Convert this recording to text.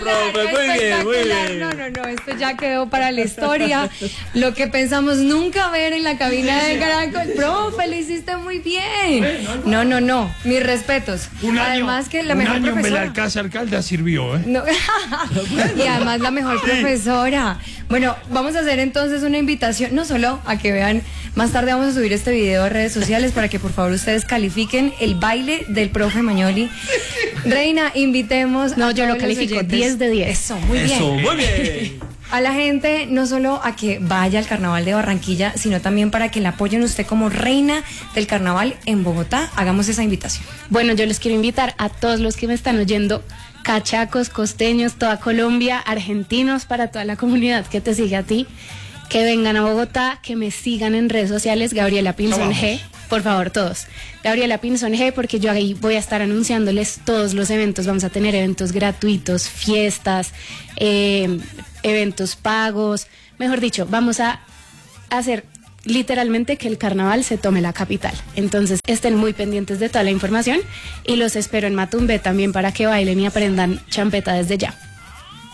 profe, muy bien. No, esto ya quedó para la historia. Lo que pensamos nunca ver en la cabina de Caracol. Profe, lo hiciste muy bien. No, mis respetos. Además que la mejor profesora. Un año en Belalcázar Caldas sirvió, ¿eh? No. Y además la mejor profesora. Bueno, vamos a hacer entonces una invitación, no solo a que vean, más tarde vamos a subir este video a redes sociales para que por favor ustedes califiquen el baile del profe Magnoli. Reina, invitemos. No, yo lo califico 10 de 10. Eso, muy bien. A la gente, no solo a que vaya al Carnaval de Barranquilla, sino también para que la apoyen usted como reina del Carnaval en Bogotá. Hagamos esa invitación. Bueno, yo les quiero invitar a todos los que me están oyendo, cachacos, costeños, toda Colombia, argentinos, para toda la comunidad que te sigue a ti, que vengan a Bogotá, que me sigan en redes sociales, Gabriela Pinzón G, por favor, todos. Gabriela Pinzón G, porque yo ahí voy a estar anunciándoles todos los eventos. Vamos a tener eventos gratuitos, fiestas, eventos pagos. Mejor dicho, vamos a hacer literalmente que el carnaval se tome la capital. Entonces estén muy pendientes de toda la información y los espero en Matumbé también para que bailen y aprendan champeta desde ya.